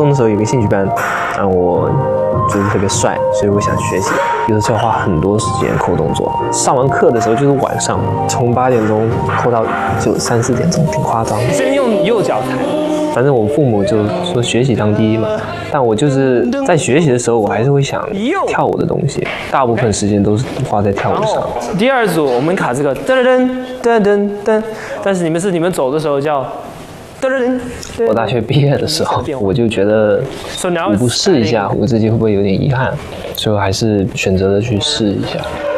中的时候有个兴趣班，让我觉得特别帅，所以我想学习。有的时候花很多时间扣动作，上完课的时候就是晚上，从8点钟扣到就3、4点钟，挺夸张。 先用右脚踩。 反正我父母就说学习当第一嘛，但我就是在学习的时候，我还是会想跳舞的东西，大部分时间都是花在跳舞上。 第二组我们卡这个噔噔噔噔噔，但是你们走的时候叫噔噔噔。 我大学毕业的时候，我就觉得舞步试一下，我自己会不会有点遗憾，所以我还是选择了去试一下。